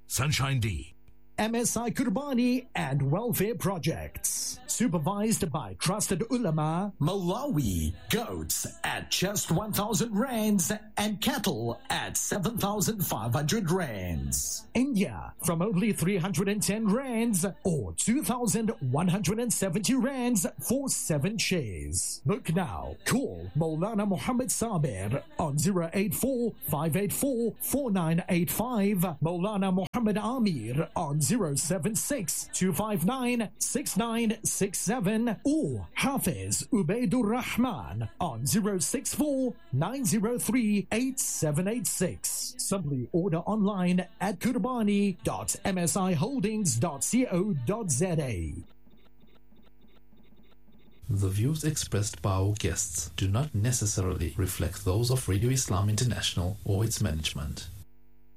Sunshine D. MSI Kurbani and Welfare Projects. Supervised by trusted ulama. Malawi. Goats at just 1,000 rands and cattle at 7,500 rands. India from only 310 rands or 2,170 rands for 7 shares. Book now. Call Maulana Muhammad Sabir on 084-584-4985. Maulana Muhammad Amir on 076-259-6967 or Hafiz Ubaidur Rahman on 064-903-8786. Simply order online at kurbani.msiholdings.co.za. The views expressed by our guests do not necessarily reflect those of Radio Islam International or its management.